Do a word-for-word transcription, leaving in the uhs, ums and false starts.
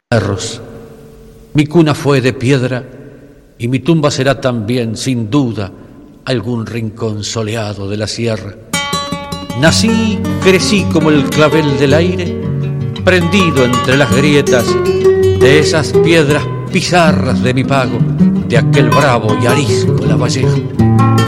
Cerros. Mi cuna fue de piedra y mi tumba será también, sin duda, algún rincón soleado de la sierra. Nací, crecí como el clavel del aire, prendido entre las grietas de esas piedras pizarras de mi pago, de aquel bravo y arisco Lavallejo.